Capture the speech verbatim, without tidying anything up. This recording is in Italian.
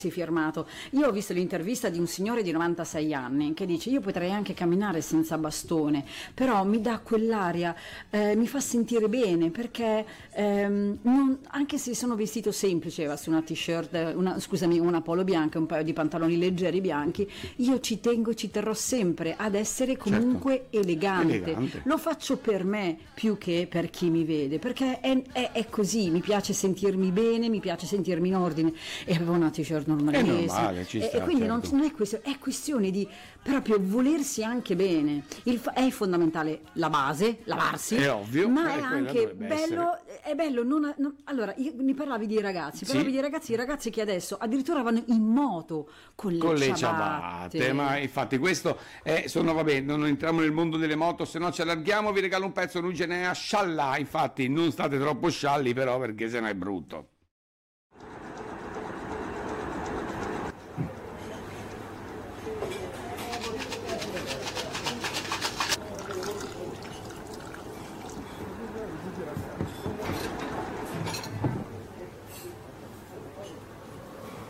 si è firmato. Io ho visto l'intervista di un signore di novantasei anni che dice: io potrei anche camminare senza bastone, però mi dà quell'aria, eh, mi fa sentire bene, perché ehm, non- anche se sono vestito semplice, va su una t-shirt, una, scusami, una polo bianca, un paio di pantaloni leggeri bianchi, io ci tengo, ci terrò sempre ad essere comunque elegante. Elegante. Lo faccio per me più che per chi mi vede, perché è, è- è così, mi piace sentirmi bene, mi piace sentirmi in ordine, e avevo una t-shirt normalissima. È normale, ci e, sta, e quindi non, certo. non è questione, è questione di proprio volersi anche bene. Il fa- è fondamentale la base, lavarsi, È ovvio, ma eh, è quella anche dovrebbe bello, è bello non, non- allora io, mi parlavi di ragazzi, parlavi Sì. di ragazzi, i ragazzi che adesso addirittura vanno in moto con le Con le ciabatte. ciabatte, ma infatti questo è, sono, vabbè, non entriamo nel mondo delle moto, se no ci allarghiamo, vi regalo un pezzo, lui ce n'è a scialla, infatti non state troppo scialli però, perché sennò è brutto.